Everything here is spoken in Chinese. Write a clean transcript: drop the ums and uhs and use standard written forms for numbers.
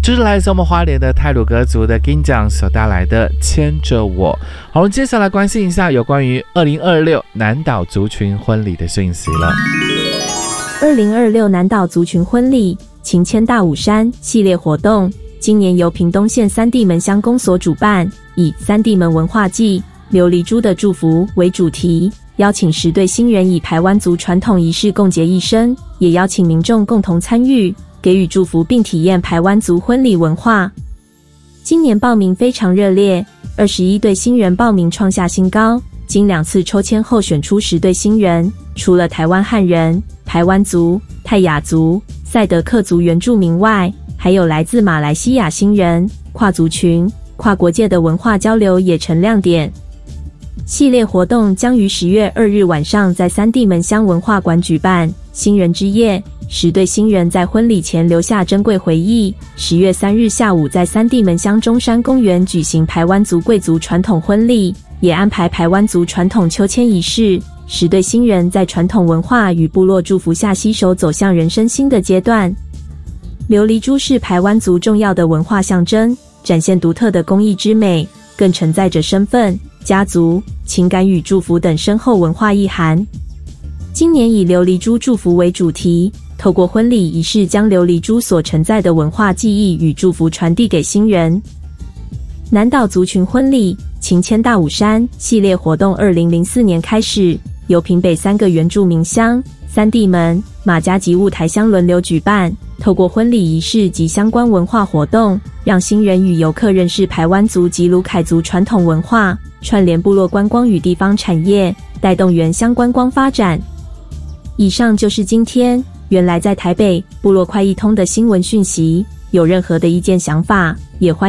就是来自我们花莲的太鲁阁族的金奖所带来的牵着我。好了，接下来关心一下有关于2026南岛族群婚礼的讯息了。 2026南岛族群婚礼情牵大武山系列活动，今年由屏东县三地门乡公所主办，以三地门文化祭琉璃珠的祝福为主题，邀请10对新人以排湾族传统仪式共结一生，也邀请民众共同参与，给予祝福并体验排湾族婚礼文化。今年报名非常热烈，21对新人报名创下新高，经2次抽签后选出10对新人，除了台湾汉人、排湾族、泰雅族、赛德克族原住民外，还有来自马来西亚新人，跨族群、跨国界的文化交流也成亮点。系列活动将于10月2日晚上在三地门乡文化馆举办新人之夜，10对新人在婚礼前留下珍贵回忆。10月3日下午在三地门乡中山公园举行排湾族贵族传统婚礼，也安排排湾族传统秋千仪式。10对新人在传统文化与部落祝福下携手走向人生新的阶段。琉璃珠是排湾族重要的文化象征，展现独特的工艺之美，更承载着身份、家族、情感与祝福等深厚文化意涵。今年以琉璃珠祝福为主题，透过婚礼仪式将琉璃珠所承载的文化记忆与祝福传递给新人。南岛族群婚礼情牵大武山系列活动2004年开始，由屏北3个原住民乡、三地门、马家及雾台乡轮流举办，透过婚礼仪式及相关文化活动，让新人与游客认识排湾族及鲁凯族传统文化，串联部落观光与地方产业，带动原乡观光发展。以上就是今天原来在台北部落快易通的新闻讯息，有任何的意见想法，也欢迎